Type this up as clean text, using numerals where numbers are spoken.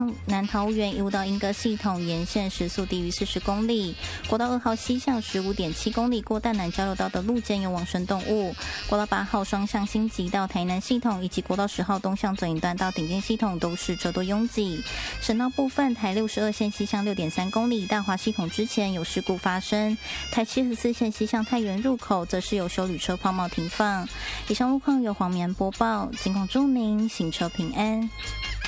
南桃园一路到莺歌系统沿线时速低于40公里，国道2号西向15.7公里过淡南交流道的路肩有往生动物，国道8号双向新集到台南系统以及国道10号东向左营段到顶尖系统都是车多拥挤。省道部分，台62线西向6.3公里大华系统之前有事故发生，台74线西向太原入口则是有休旅车抛锚停放。以上路况由黄绵播报，尽管祝您行车平安。